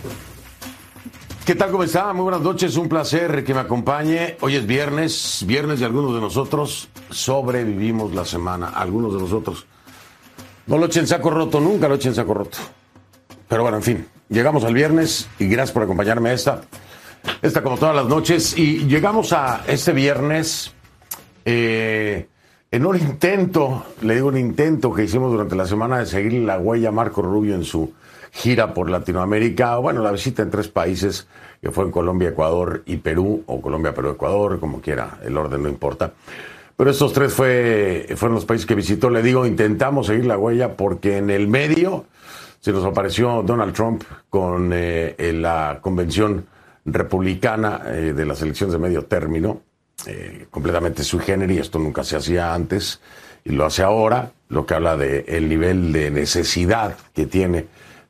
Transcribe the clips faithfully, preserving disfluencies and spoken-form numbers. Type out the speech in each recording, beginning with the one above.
¿Qué tal? ¿Cómo está? Muy buenas noches, un placer que me acompañe. Hoy es viernes, viernes y algunos de nosotros sobrevivimos la semana, algunos de nosotros. No lo echen saco roto, nunca lo echen saco roto. Pero bueno, en fin, llegamos al viernes y gracias por acompañarme a esta, esta como todas las noches. Y llegamos a este viernes eh, en un intento, le digo un intento que hicimos durante la semana de seguir la huella a Marco Rubio en su gira por Latinoamérica, bueno, la visita en tres países, que fue en Colombia, Ecuador y Perú, o Colombia, Perú, Ecuador, como quiera, el orden no importa. Pero estos tres fue, fueron los países que visitó. Le digo, intentamos seguir la huella porque en el medio se nos apareció Donald Trump con eh, la convención republicana eh, de las elecciones de medio término, eh, completamente sui generis, esto nunca se hacía antes y lo hace ahora, lo que habla de el nivel de necesidad que tiene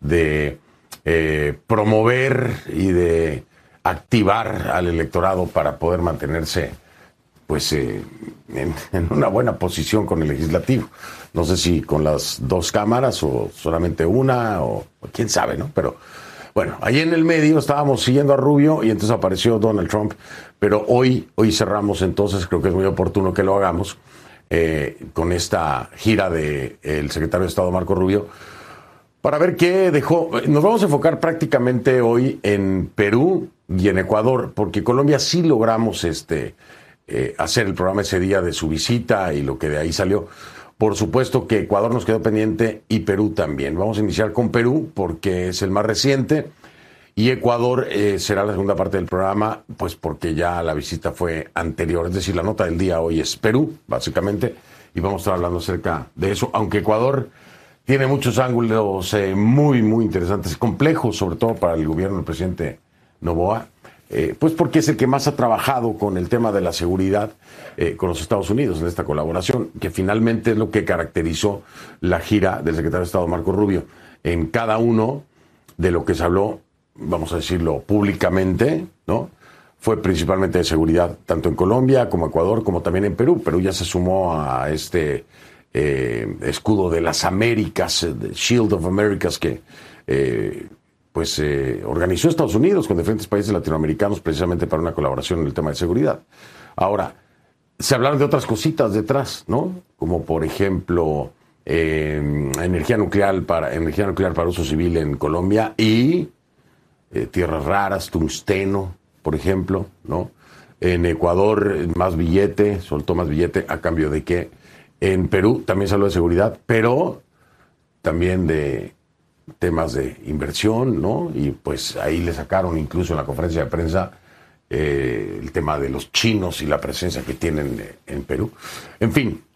de eh, promover y de activar al electorado para poder mantenerse pues eh, en, en una buena posición con el legislativo. No sé si con las dos cámaras o solamente una o, o quién sabe, ¿no? Pero bueno, ahí en el medio estábamos siguiendo a Rubio y entonces apareció Donald Trump, pero hoy, hoy cerramos, entonces creo que es muy oportuno que lo hagamos eh, con esta gira del de secretario de Estado Marco Rubio, para ver qué dejó. Nos vamos a enfocar prácticamente hoy en Perú y en Ecuador, porque Colombia sí logramos este, eh, hacer el programa ese día de su visita y lo que de ahí salió. Por supuesto que Ecuador nos quedó pendiente y Perú también. Vamos a iniciar con Perú porque es el más reciente y Ecuador eh, será la segunda parte del programa, pues porque ya la visita fue anterior. Es decir, la nota del día hoy es Perú, básicamente, y vamos a estar hablando acerca de eso, aunque Ecuador tiene muchos ángulos eh, muy, muy interesantes, complejos, sobre todo para el gobierno del presidente Noboa, eh, pues porque es el que más ha trabajado con el tema de la seguridad eh, con los Estados Unidos en esta colaboración, que finalmente es lo que caracterizó la gira del secretario de Estado Marco Rubio. En cada uno de lo que se habló, vamos a decirlo públicamente, ¿no?, fue principalmente de seguridad, tanto en Colombia como Ecuador, como también en Perú. Perú ya se sumó a este Eh, escudo de las Américas, eh, Shield of Americas, que eh, pues eh, organizó Estados Unidos con diferentes países latinoamericanos precisamente para una colaboración en el tema de seguridad. Ahora, se hablaron de otras cositas detrás, ¿no? Como por ejemplo eh, energía nuclear para energía nuclear para uso civil en Colombia y eh, tierras raras, tungsteno, por ejemplo, ¿no? En Ecuador más billete, soltó más billete a cambio de que en Perú también se habló de seguridad, pero también de temas de inversión, ¿no? Y pues ahí le sacaron incluso en la conferencia de prensa eh, el tema de los chinos y la presencia que tienen en Perú. En fin,